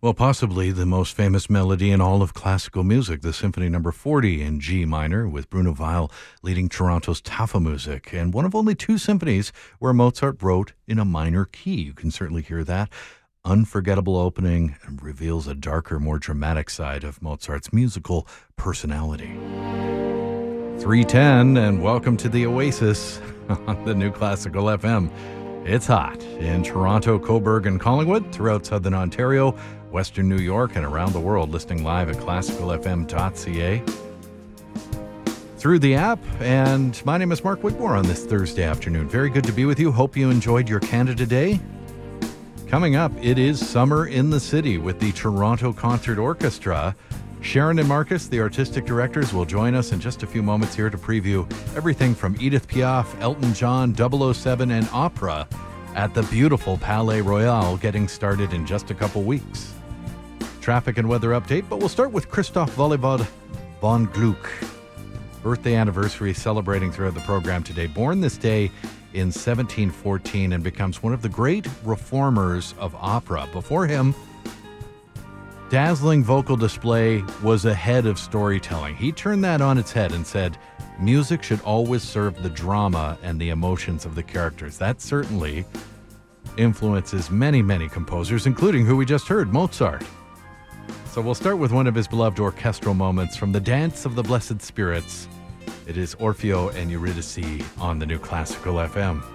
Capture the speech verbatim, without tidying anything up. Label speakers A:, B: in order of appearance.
A: Well, possibly the most famous melody in all of classical music, the Symphony Number forty in G minor, with Bruno Weil leading Toronto's Tafelmusik, and one of only two symphonies where Mozart wrote in a minor key. You can certainly hear that. Unforgettable opening, and reveals a darker, more dramatic side of Mozart's musical personality. three ten, and welcome to the Oasis on the New Classical F M. It's hot in Toronto, Cobourg, and Collingwood, throughout Southern Ontario, Western New York, and around the world, listening live at classical f m dot c a through the app. And my name is Mark Whitmore on this Thursday afternoon. Very good to be with you. Hope you enjoyed your Canada Day. Coming up, it is Summer in the City with the Toronto Concert Orchestra. Sharon and Marcus, the artistic directors, will join us in just a few moments here to preview everything from Edith Piaf, Elton John, double oh seven, and opera at the beautiful Palais Royal, getting started in just a couple weeks. Traffic and weather update, but we'll start with Christoph Vollevod von Gluck. Birthday anniversary celebrating throughout the program today. Born this day in seventeen fourteen and becomes one of the great reformers of opera. Before him, dazzling vocal display was ahead of storytelling. He turned that on its head and said, music should always serve the drama and the emotions of the characters. That certainly influences many, many composers, including who we just heard, Mozart. So we'll start with one of his beloved orchestral moments from the Dance of the Blessed Spirits. It is Orfeo and Eurydice on the New Classical F M.